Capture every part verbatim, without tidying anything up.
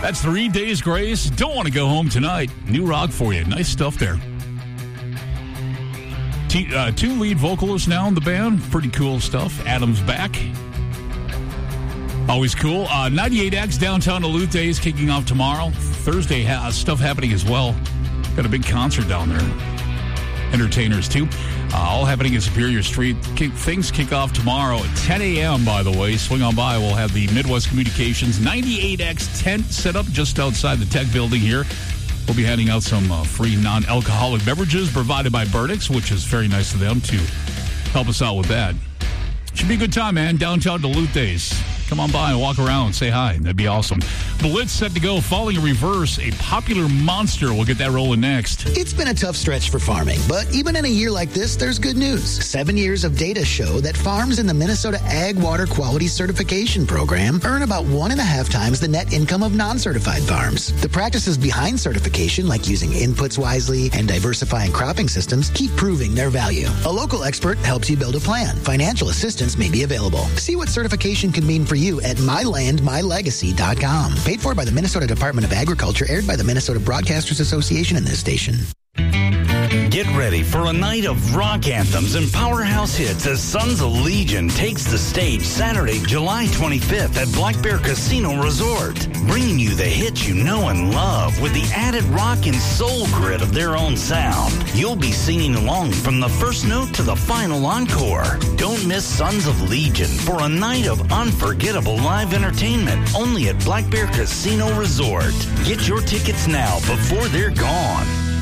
That's Three Days Grace. Don't Want to Go Home Tonight. New rock for you. Nice stuff there. T- uh, two lead vocalists now in the band. Pretty cool stuff. Adam's back. Always cool. Uh, ninety-eight X Downtown Duluth Days kicking off tomorrow. Thursday has stuff happening as well. Got a big concert down there. Entertainers, too. Uh, all happening in Superior Street. Kick, things kick off tomorrow at ten a.m., by the way. Swing on by. We'll have the Midwest Communications ninety-eight X tent set up just outside the Tech Building here. We'll be handing out some uh, free non-alcoholic beverages provided by Burdix, which is very nice of them to help us out with that. Should be a good time, man. Downtown Duluth Days. Come on by and walk around and say hi. That'd be awesome. Blitz set to go. Falling in reverse. A popular monster. We'll get that rolling next. It's been a tough stretch for farming, but even in a year like this, there's good news. Seven years of data show that farms in the Minnesota Ag Water Quality Certification Program earn about one and a half times the net income of non-certified farms. The practices behind certification, like using inputs wisely and diversifying cropping systems, keep proving their value. A local expert helps you build a plan. Financial assistance may be available. See what certification can mean for you at my land my legacy dot com. Paid for by the Minnesota Department of Agriculture, aired by the Minnesota Broadcasters Association and this station. Get ready for a night of rock anthems and powerhouse hits as Sons of Legion takes the stage Saturday, July twenty-fifth at Black Bear Casino Resort, bringing you the hits you know and love with the added rock and soul grit of their own sound. You'll be singing along from the first note to the final encore. Don't miss Sons of Legion for a night of unforgettable live entertainment only at Black Bear Casino Resort. Get your tickets now before they're gone.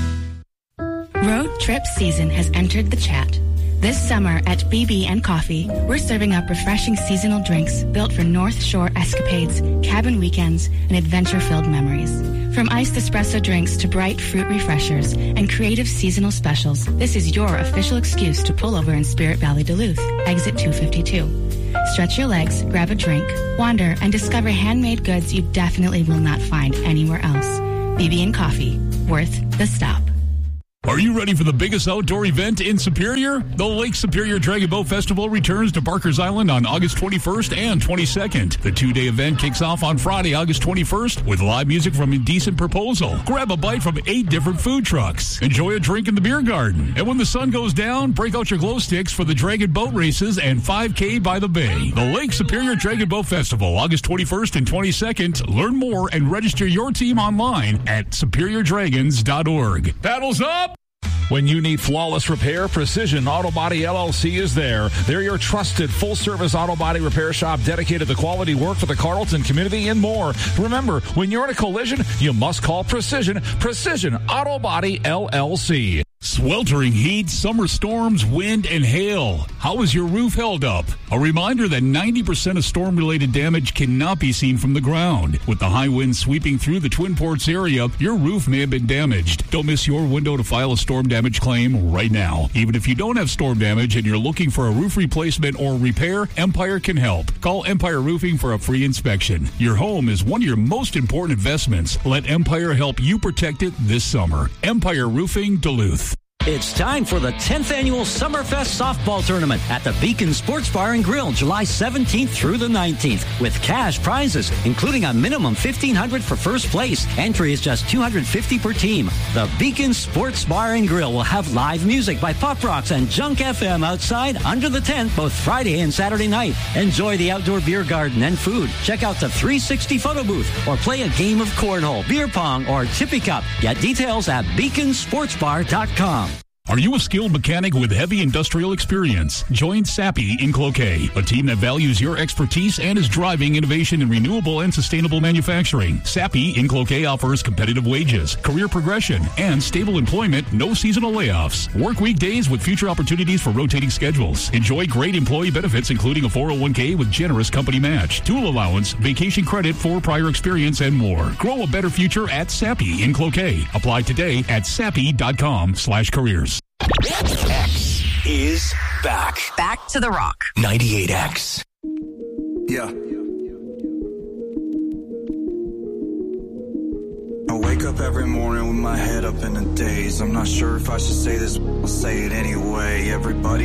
Road trip season has entered the chat. This summer at B B and Coffee, we're serving up refreshing seasonal drinks built for North Shore escapades, cabin weekends, and adventure-filled memories. From iced espresso drinks to bright fruit refreshers and creative seasonal specials, this is your official excuse to pull over in Spirit Valley Duluth, exit two fifty-two. Stretch your legs, grab a drink, wander, and discover handmade goods you definitely will not find anywhere else. B B and Coffee, worth the stop. Are you ready for the biggest outdoor event in Superior? The Lake Superior Dragon Boat Festival returns to Barker's Island on August twenty-first and twenty-second. The two-day event kicks off on Friday, August twenty-first, with live music from Indecent Proposal. Grab a bite from eight different food trucks. Enjoy a drink in the beer garden. And when the sun goes down, break out your glow sticks for the Dragon Boat Races and five K by the Bay. The Lake Superior Dragon Boat Festival, August twenty-first and twenty-second. Learn more and register your team online at superior dragons dot org. Paddles up! When you need flawless repair, Precision Auto Body L L C is there. They're your trusted full-service auto body repair shop dedicated to quality work for the Carlton community and more. Remember, when you're in a collision, you must call Precision. Precision Auto Body L L C. Sweltering heat, summer storms, wind, and hail. How is your roof held up? A reminder that ninety percent of storm-related damage cannot be seen from the ground. With the high winds sweeping through the Twin Ports area, your roof may have been damaged. Don't miss your window to file a storm damage claim right now. Even if you don't have storm damage and you're looking for a roof replacement or repair, Empire can help. Call Empire Roofing for a free inspection. Your home is one of your most important investments. Let Empire help you protect it this summer. Empire Roofing, Duluth. It's time for the tenth Annual Summerfest Softball Tournament at the Beacon Sports Bar and Grill, July seventeenth through the nineteenth, with cash prizes, including a minimum fifteen hundred dollars for first place. Entry is just two hundred fifty dollars per team. The Beacon Sports Bar and Grill will have live music by Pop Rocks and Junk F M outside under the tent both Friday and Saturday night. Enjoy the outdoor beer garden and food. Check out the three sixty photo booth or play a game of cornhole, beer pong, or tippy cup. Get details at beacon sports bar dot com. Are you a skilled mechanic with heavy industrial experience? Join Sappi in Cloquet, a team that values your expertise and is driving innovation in renewable and sustainable manufacturing. Sappi in Cloquet offers competitive wages, career progression, and stable employment, no seasonal layoffs. Work weekdays with future opportunities for rotating schedules. Enjoy great employee benefits, including a four oh one k with generous company match, tool allowance, vacation credit for prior experience, and more. Grow a better future at Sappi in Cloquet. Apply today at sappi dot com slash careers. X is back. Back to the rock. ninety-eight X. Yeah. I wake up every morning with my head up in a daze. I'm not sure if I should say this, but I'll say it anyway. Everybody